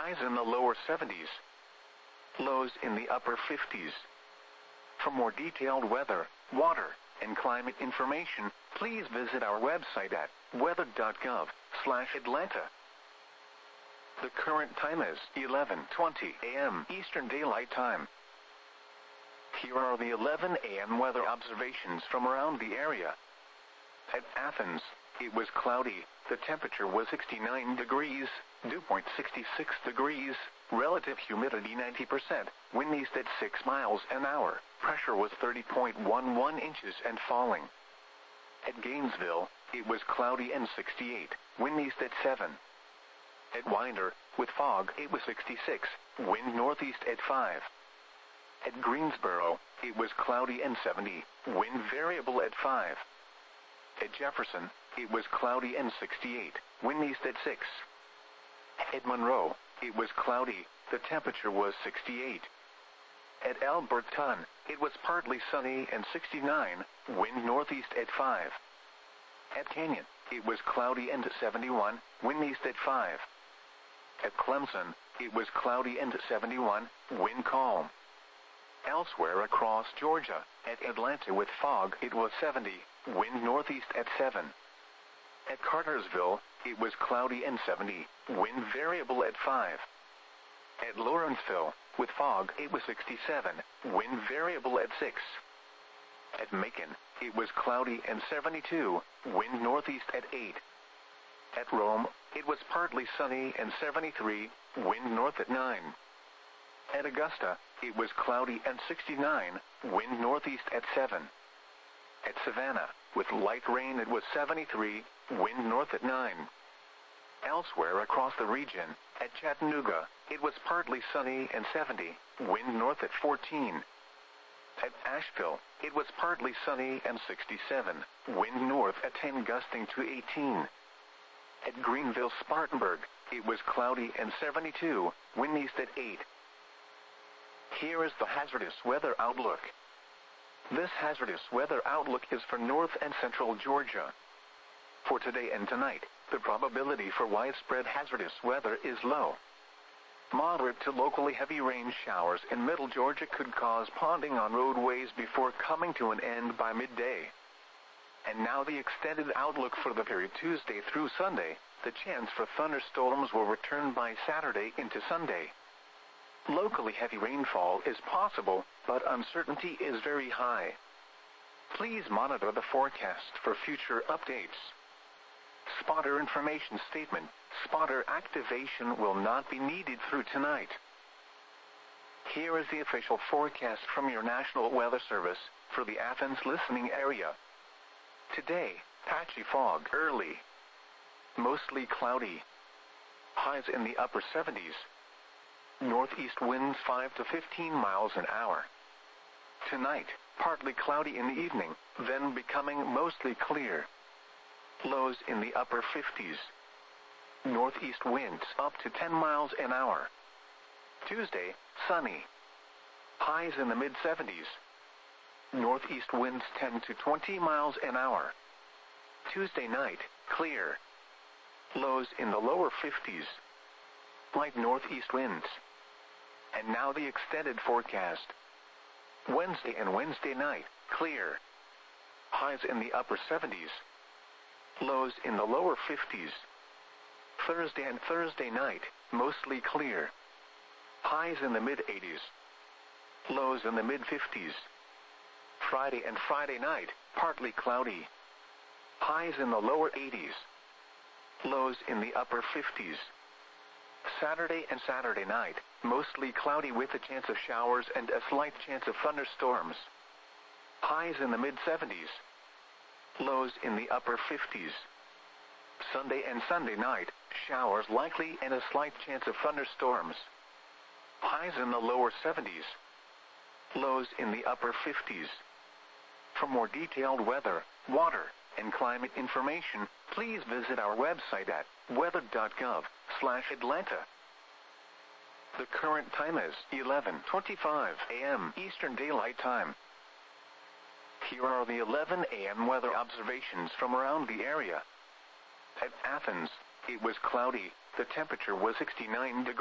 highs in the lower 70s. Lows in the upper 50s. For more detailed weather, water, and climate information, please visit our website at weather.gov/Atlanta. The current time is 11:20 a.m. Eastern Daylight Time. Here are the 11 a.m. weather observations from around the area. At Athens, it was cloudy. The temperature was 69 degrees, dew point 66 degrees, relative humidity 90%, wind east at 6 miles an hour, pressure was 30.11 inches and falling. At Gainesville, it was cloudy and 68, wind east at 7. At Winder, with fog, it was 66, wind northeast at 5. At Greensboro, it was cloudy and 70, wind variable at 5. At Jefferson, it was cloudy and 68, wind east at 6. At Monroe, it was cloudy, the temperature was 68. At Alberton, it was partly sunny and 69, wind northeast at 5. At Canyon, it was cloudy and 71, wind east at 5. At Clemson, it was cloudy and 71, wind calm. Elsewhere across Georgia, at Atlanta with fog, it was 70, wind northeast at 7. At Cartersville, it was cloudy and 70, wind variable at 5. At Lawrenceville, with fog, it was 67, wind variable at 6. At Macon, it was cloudy and 72, wind northeast at 8. At Rome, it was partly sunny and 73, wind north at 9. At Augusta, it was cloudy and 69, wind northeast at 7. At Savannah, with light rain, it was 73, wind north at 9. Elsewhere across the region, at Chattanooga, it was partly sunny and 70, wind north at 14. At Asheville, it was partly sunny and 67, wind north at 10 gusting to 18. At Greenville-Spartanburg, it was cloudy and 72, wind east at 8. Here is the hazardous weather outlook. This hazardous weather outlook is for north and central Georgia. For today and tonight, the probability for widespread hazardous weather is low. Moderate to locally heavy rain showers in middle Georgia could cause ponding on roadways before coming to an end by midday. And now the extended outlook for the period Tuesday through Sunday. The chance for thunderstorms will return by Saturday into Sunday. Locally heavy rainfall is possible, but uncertainty is very high. Please monitor the forecast for future updates. Spotter information statement. Spotter activation will not be needed through tonight. Here is the official forecast from your National Weather Service for the Athens listening area. Today, patchy fog early. Mostly cloudy. Highs in the upper 70s. Northeast winds 5 to 15 miles an hour. Tonight, partly cloudy in the evening, then becoming mostly clear. Lows in the upper 50s. Northeast winds up to 10 miles an hour. Tuesday, sunny. Highs in the mid-70s. Northeast winds 10 to 20 miles an hour. Tuesday night, clear. Lows in the lower 50s. Light northeast winds. And now the extended forecast. Wednesday and Wednesday night, clear. Highs in the upper 70s. Lows in the lower 50s. Thursday and Thursday night, mostly clear. Highs in the mid-80s. Lows in the mid-50s. Friday and Friday night, partly cloudy. Highs in the lower 80s. Lows in the upper 50s. Saturday and Saturday night, mostly cloudy with a chance of showers and a slight chance of thunderstorms. Highs in the mid-70s. Lows in the upper 50s. Sunday and Sunday night, showers likely and a slight chance of thunderstorms. Highs in the lower 70s. Lows in the upper 50s. For more detailed weather, water, and climate information, please visit our website at weather.gov/Atlanta. The current time is 11:25 a.m. Eastern Daylight Time. Here are the 11 a.m. weather observations from around the area. At Athens, it was cloudy. The temperature was 69 degrees.